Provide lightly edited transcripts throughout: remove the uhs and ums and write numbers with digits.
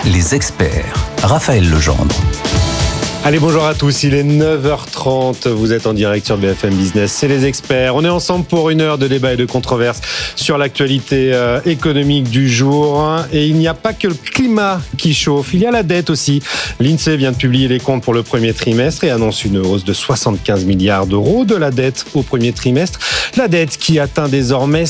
Les experts, Raphaël Legendre. Allez, bonjour à tous, il est 9h30, vous êtes en direct sur BFM Business, c'est les experts. On est ensemble pour une heure de débat et de controverse sur l'actualité économique du jour. Et il n'y a pas que le climat qui chauffe, il y a la dette aussi. L'INSEE vient de publier les comptes pour le premier trimestre et annonce une hausse de 75 milliards d'euros de la dette au premier trimestre. La dette qui atteint désormais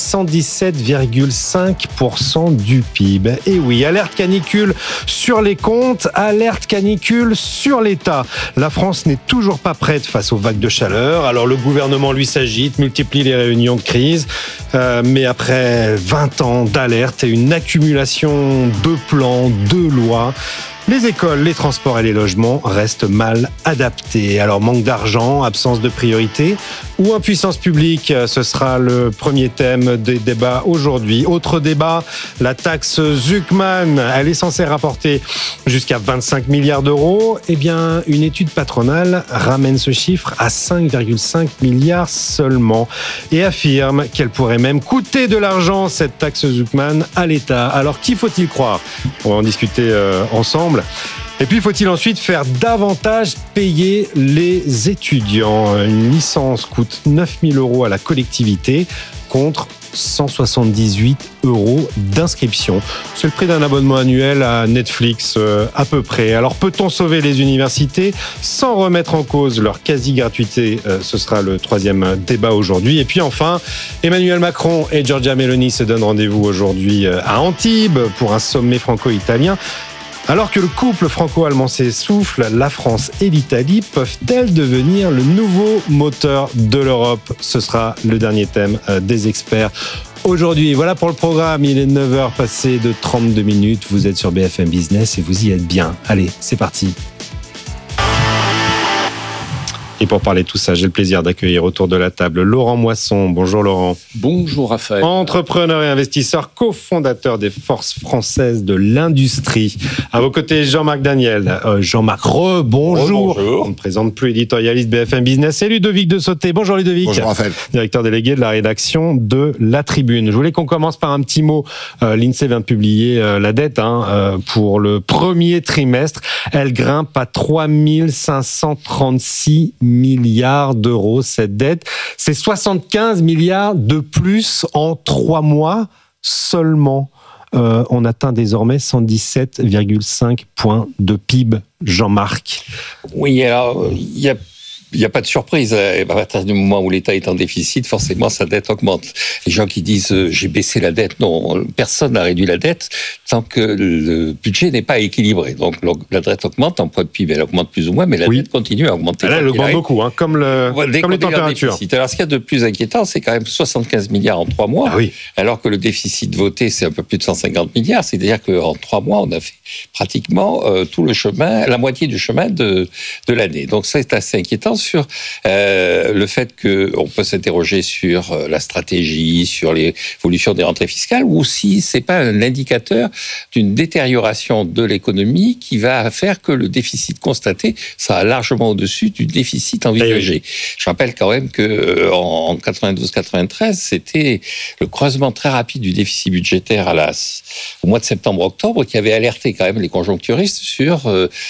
117,5% du PIB. Et oui, alerte canicule sur les comptes, alerte canicule sur l'État. La France n'est toujours pas prête face aux vagues de chaleur. Alors le gouvernement, lui, s'agite, multiplie les réunions de crise. Mais après 20 ans d'alerte et une accumulation de plans, de lois, les écoles, les transports et les logements restent mal adaptés. Alors manque d'argent, absence de priorité ou impuissance publique, ce sera le premier thème des débats aujourd'hui. Autre débat, la taxe Zuckman, elle est censée rapporter jusqu'à 25 milliards d'euros. Eh bien, une étude patronale ramène ce chiffre à 5,5 milliards seulement et affirme qu'elle pourrait même coûter de l'argent, cette taxe Zuckman, à l'État. Alors qui faut-il croire ? On va en discuter ensemble. Et puis, faut-il ensuite faire davantage payer les étudiants ? Une licence coûte 9 000 euros à la collectivité contre 178 euros d'inscription. C'est le prix d'un abonnement annuel à Netflix à peu près. Alors, peut-on sauver les universités sans remettre en cause leur quasi-gratuité ? Ce sera le troisième débat aujourd'hui. Et puis enfin, Emmanuel Macron et Giorgia Meloni se donnent rendez-vous aujourd'hui à Antibes pour un sommet franco-italien. Alors que le couple franco-allemand s'essouffle, la France et l'Italie peuvent-elles devenir le nouveau moteur de l'Europe ? Ce sera le dernier thème des experts aujourd'hui. Voilà pour le programme, il est 9h passé de 32 minutes. Vous êtes sur BFM Business et vous y êtes bien. Allez, c'est parti. Et pour parler de tout ça, j'ai le plaisir d'accueillir autour de la table Laurent Moisson. Bonjour Laurent. Bonjour Raphaël. Entrepreneur et investisseur, cofondateur des Forces françaises de l'industrie. À vos côtés, Jean-Marc Daniel. Jean-Marc, bonjour. On ne présente plus, éditorialiste BFM Business. Et Ludovic de Sauté. Bonjour Ludovic. Bonjour Raphaël. Directeur délégué de la rédaction de La Tribune. Je voulais qu'on commence par un petit mot. L'INSEE vient de publier la dette pour le premier trimestre. Elle grimpe à 3 536 milliards d'euros, cette dette. C'est 75 milliards de plus en 3 mois seulement. On atteint désormais 117,5 points de PIB, Jean-Marc. Oui, alors, il n'y a pas de surprise. À partir du moment où l'État est en déficit, forcément, sa dette augmente. Les gens qui disent « j'ai baissé la dette », non, personne n'a réduit la dette tant que le budget n'est pas équilibré. Donc, la dette augmente, en poids de PIB, elle augmente plus ou moins, mais la dette continue à augmenter. Elle augmente beaucoup, comme les températures. Alors, ce qu'il y a de plus inquiétant, c'est quand même 75 milliards en 3 mois, alors que le déficit voté, c'est un peu plus de 150 milliards. C'est-à-dire qu'en 3 mois, on a fait pratiquement tout le chemin, la moitié du chemin de l'année. Donc, c'est assez inquiétant sur le fait qu'on peut s'interroger sur la stratégie, sur l'évolution des rentrées fiscales, ou si c'est pas un indicateur d'une détérioration de l'économie qui va faire que le déficit constaté sera largement au-dessus du déficit envisagé. Je rappelle quand même que en 92-93, c'était le creusement très rapide du déficit budgétaire au mois de septembre-octobre qui avait alerté quand même les conjoncturistes sur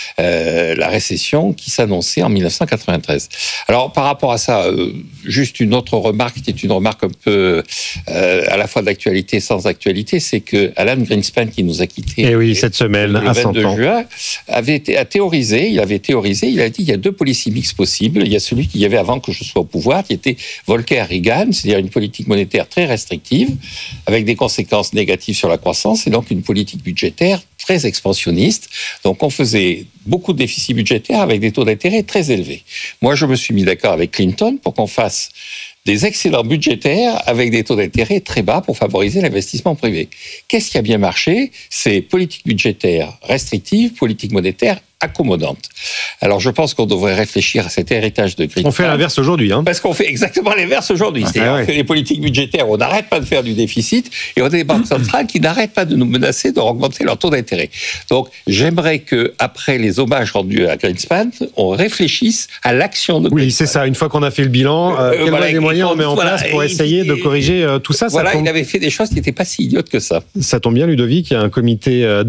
la récession qui s'annonçait en 1993. Alors, par rapport à ça, juste une autre remarque qui est une remarque un peu à la fois d'actualité et sans actualité, c'est que Alan Greenspan, qui nous a quittés cette semaine, le 22 juin, il a dit il a dit il y a 2 policies mixtes possibles. Il y a celui qu'il y avait avant que je sois au pouvoir, qui était Volcker-Reagan, c'est-à-dire une politique monétaire très restrictive, avec des conséquences négatives sur la croissance, et donc une politique budgétaire très expansionniste. Donc, on faisait beaucoup de déficits budgétaires avec des taux d'intérêt très élevés. Moi, je me suis mis d'accord avec Clinton pour qu'on fasse des excédents budgétaires avec des taux d'intérêt très bas pour favoriser l'investissement privé. Qu'est-ce qui a bien marché ? C'est politique budgétaire restrictive, politique monétaire accommodante. Alors, je pense qu'on devrait réfléchir à cet héritage de Greenspan. On fait l'inverse aujourd'hui. Parce qu'on fait exactement l'inverse aujourd'hui. C'est-à-dire que les politiques budgétaires, on n'arrête pas de faire du déficit, et on a des banques centrales qui n'arrêtent pas de nous menacer d'augmenter leur taux d'intérêt. Donc, j'aimerais qu'après les hommages rendus à Greenspan, on réfléchisse à l'action de Greenspan. Oui, c'est ça. Une fois qu'on a fait le bilan, quels moyens on met en place pour essayer de corriger tout ça. Il avait fait des choses qui n'étaient pas si idiotes que ça. Ça tombe bien, Ludovic, il y a un comité